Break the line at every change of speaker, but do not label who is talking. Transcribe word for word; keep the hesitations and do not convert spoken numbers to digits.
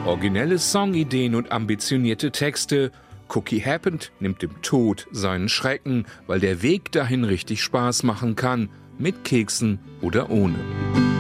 Originelle Songideen und ambitionierte Texte. Cookie Happened nimmt dem Tod seinen Schrecken, weil der Weg dahin richtig Spaß machen kann, mit Keksen oder ohne.